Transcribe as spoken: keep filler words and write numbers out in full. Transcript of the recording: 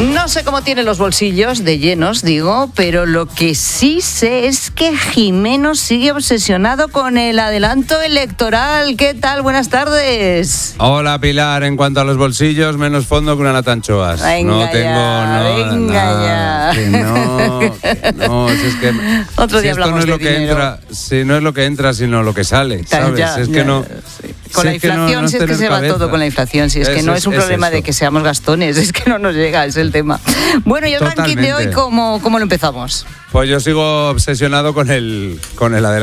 No sé cómo tiene los bolsillos de llenos, digo, pero lo que sí sé es que Jimeno sigue obsesionado con el adelanto electoral. ¿Qué tal? Buenas tardes. Hola, Pilar. En cuanto a los bolsillos, menos fondo que una lata anchoas. Venga no tengo ya, no, venga nada, ya. Que no, que no, si es que Otro si día esto hablamos no es de lo que dinero. entra, si no es lo que entra, sino lo que sale, ¿sabes? Ya, si es ya, que no. sí. Con si la es que no- inflación, no si es que tener se va cabeza. todo con la inflación, si es que Eso no es- es un es problema eso. de que seamos gastones, es que no nos llega, es el tema. Bueno, y el ranking de hoy, Totalmente. ¿cómo, cómo lo empezamos? Pues yo sigo obsesionado con el con el adelanto.